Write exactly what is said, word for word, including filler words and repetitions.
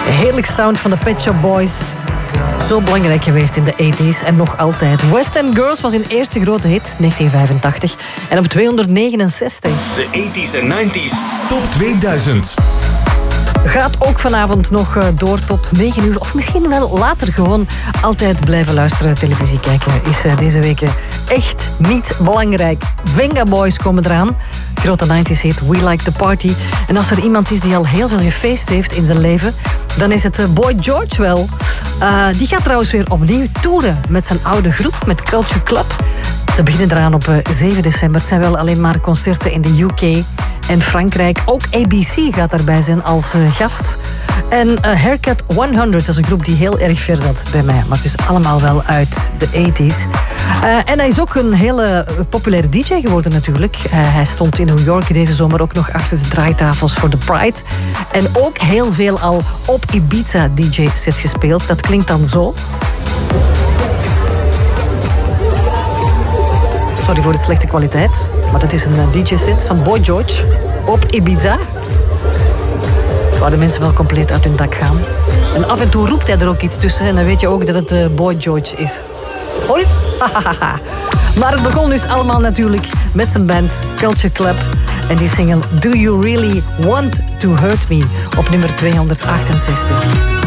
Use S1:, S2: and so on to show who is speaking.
S1: Heerlijk sound van de Pet Shop Boys. Zo belangrijk geweest in de tachtiger en nog altijd. West End Girls was hun eerste grote hit, negentien vijfentachtig. En op tweehonderdnegenenzestig.
S2: De tachtiger en negentiger Top tweeduizend.
S1: Gaat ook vanavond nog door tot negen uur. Of misschien wel later gewoon altijd blijven luisteren. Televisie kijken is deze week echt niet belangrijk. Venga Boys komen eraan. Grote negentig's hit We Like the Party. En als er iemand is die al heel veel gefeest heeft in zijn leven, dan is het Boy George wel. Uh, die gaat trouwens weer opnieuw toeren met zijn oude groep, met Culture Club. Ze beginnen eraan op zeven december. Het zijn wel alleen maar concerten in de U K en Frankrijk. Ook A B C gaat daarbij zijn als uh, gast. En uh, Haircut honderd, dat is een groep die heel erg ver zat bij mij. Maar het is allemaal wel uit de tachtig's. Uh, en hij is ook een hele populaire D J geworden natuurlijk. Uh, hij stond in New York deze zomer ook nog achter de draaitafels voor de Pride. En ook heel veel al op Ibiza D J-sets gespeeld. Dat klinkt dan zo. Sorry voor de slechte kwaliteit. Maar dat is een D J-set van Boy George op Ibiza. Waar de mensen wel compleet uit hun dak gaan. En af en toe roept hij er ook iets tussen. En dan weet je ook dat het uh, Boy George is. Hoor iets? Maar het begon dus allemaal natuurlijk met zijn band Culture Club. En die single Do You Really Want To Hurt Me op nummer tweehonderdachtenzestig.